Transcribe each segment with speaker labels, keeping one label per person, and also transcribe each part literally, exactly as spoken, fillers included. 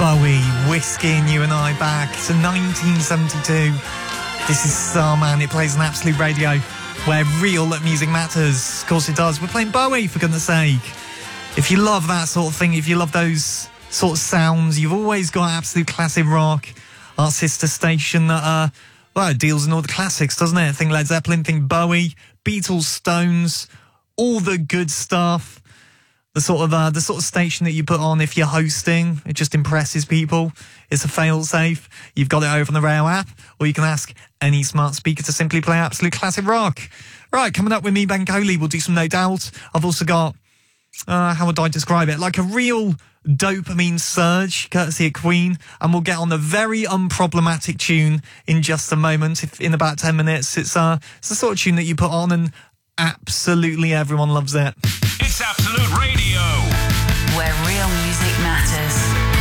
Speaker 1: Bowie, whisking you and I back to nineteen seventy-two. This is Starman. It plays on Absolute Radio, where real music matters. Of course it does. We're playing Bowie, for goodness sake. If you love that sort of thing, if you love those sort of sounds, you've always got Absolute Classic Rock, our sister station that, uh, well, it deals in all the classics, doesn't it? Think Led Zeppelin, think Bowie, Beatles, Stones, all the good stuff. The sort of uh, the sort of station that you put on if you're hosting. It just impresses people. It's a fail-safe. You've got it over on the Rail app, or you can ask any smart speaker to simply play Absolute Classic Rock. Right, coming up with me, Ben Coley, we'll do some No Doubt. I've also got, uh, how would I describe it? Like a real dopamine surge, courtesy of Queen, and we'll get on a very unproblematic tune in just a moment. If in about ten minutes, it's uh, it's the sort of tune that you put on and absolutely everyone loves it.
Speaker 2: It's Absolute Radio,
Speaker 3: where real music matters.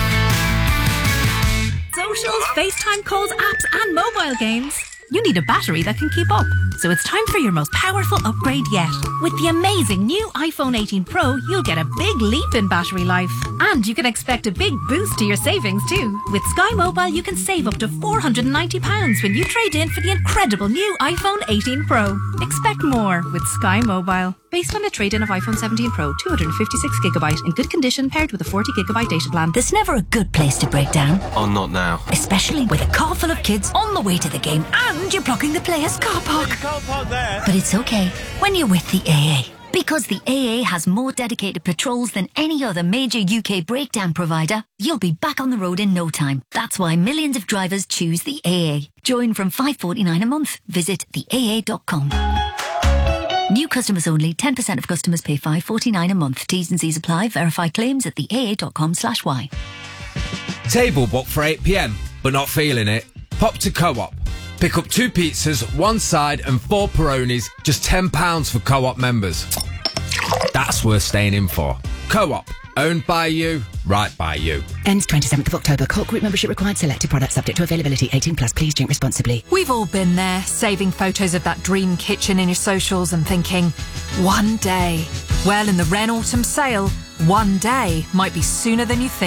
Speaker 4: Socials, FaceTime calls, apps and mobile games. You need a battery that can keep up. So it's time for your most powerful upgrade yet. With the amazing new iPhone eighteen Pro, you'll get a big leap in battery life. And you can expect a big boost to your savings too. With Sky Mobile, you can save up to four hundred ninety pounds when you trade in for the incredible new iPhone eighteen Pro. Expect more with Sky Mobile. Based on a trade-in of iPhone seventeen Pro, two hundred fifty-six gigabyte in good condition paired with a forty gigabyte data plan.
Speaker 5: There's never a good place to break down.
Speaker 2: Oh, not now.
Speaker 5: Especially with a car full of kids on the way to the game and you're blocking the player's car park.
Speaker 2: You can't park there.
Speaker 5: But it's okay when you're with the A A. Because the A A has more dedicated patrols than any other major U K breakdown provider, you'll be back on the road in no time. That's why millions of drivers choose the A A. Join from five pounds forty-nine a month. Visit the A A dot com. New customers only. ten percent of customers pay five pounds forty-nine a month. T's and C's apply. Verify claims at the A A dot com slash Y.
Speaker 6: Table booked for eight p.m, but not feeling it? Pop to Co-op. Pick up two pizzas, one side and four Peronis, just ten pounds for Co-op members. That's worth staying in for. Co-op. Owned by you, right by you.
Speaker 7: Ends twenty-seventh of October. Co-op group membership required. Selected products subject to availability. eighteen plus. Please drink responsibly.
Speaker 8: We've all been there, saving photos of that dream kitchen in your socials and thinking, one day. Well, in the Ren Autumn sale, one day might be sooner than you think.